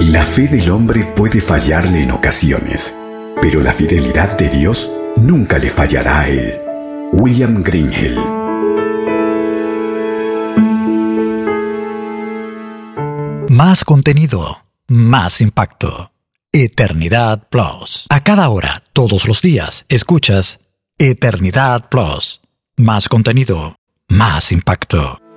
La fe del hombre puede fallarle en ocasiones, pero la fidelidad de Dios nunca le fallará a él. William Greenhill. Más contenido, más impacto. Eternidad Plus. A cada hora, todos los días, escuchas Eternidad Plus. Más contenido, más impacto.